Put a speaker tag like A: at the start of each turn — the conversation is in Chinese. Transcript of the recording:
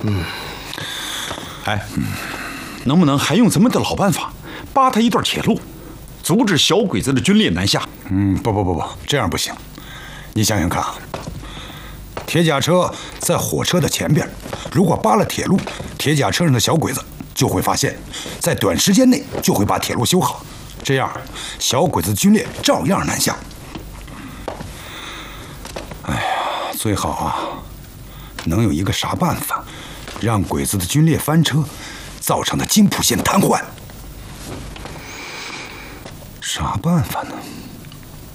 A: 哎，能不能还用咱们的老办法，扒他一段铁路，阻止小鬼子的军列南下？
B: 不，这样不行。你想想看啊，铁甲车在火车的前边，如果扒了铁路，铁甲车上的小鬼子就会发现，在短时间内就会把铁路修好，这样小鬼子军列照样南下。哎呀，最好啊，能有一个啥办法，让鬼子的军列翻车，造成的津浦线瘫痪。啥办法呢？